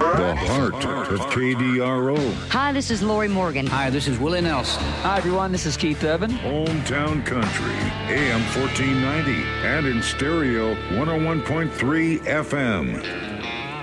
The heart of KDRO. Hi, this is Lori Morgan. Hi, this is Willie Nelson. Hi, everyone. This is Keith Urban. Hometown Country, AM 1490, and in stereo 101.3 FM.